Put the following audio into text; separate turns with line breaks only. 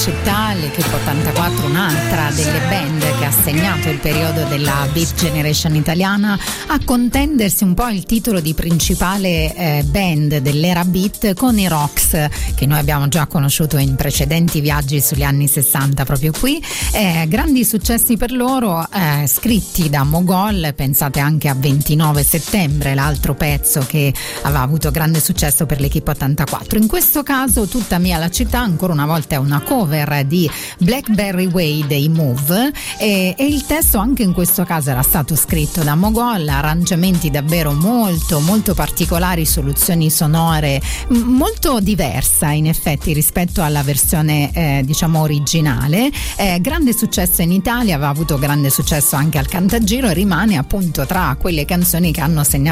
città, l'Equipe 84, un'altra delle band che ha segnato il periodo della Beat Generation italiana, a contendersi un po' il titolo di principale band dell'era Beat con i Rocks, che noi abbiamo già conosciuto in precedenti viaggi sugli anni 60 proprio qui. Grandi successi per loro, scritti da Mogol. Pensate anche a 29 settembre, l'altro pezzo che aveva avuto grande successo per l'Equipe 84. In questo caso Tutta mia la città, ancora una volta, è una cover di Blackberry Way dei Move, e il testo anche in questo caso era stato scritto da Mogol. Arrangiamenti davvero molto molto particolari, soluzioni sonore molto diversa in effetti rispetto alla versione diciamo originale. Grande successo in Italia, aveva avuto grande successo anche al Cantagiro e rimane appunto tra quelle canzoni che hanno segnato